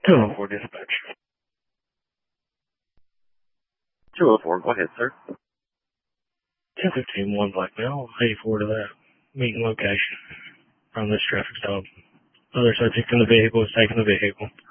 204 dispatch. 204, go ahead, sir. 1015 1 blackmail, 84 to that meeting location from this traffic stop. Other subject in the vehicle is taking the vehicle.